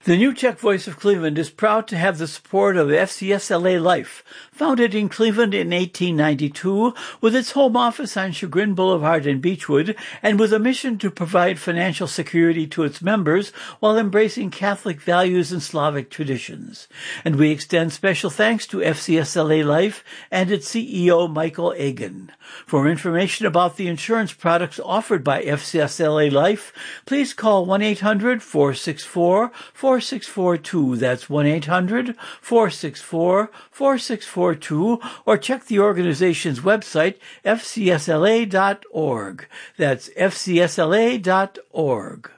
The New Czech Voice of Cleveland is proud to have the support of FCSLA Life, founded in Cleveland in 1892, with its home office on Chagrin Boulevard in Beechwood, and with a mission to provide financial security to its members while embracing Catholic values and Slavic traditions. And we extend special thanks to FCSLA Life and its CEO, Michael Agan. For information about the insurance products offered by FCSLA Life, please call 1-800-464-4642. That's 1-800-464-4642, or check the organization's website, fcsla.org. That's fcsla.org.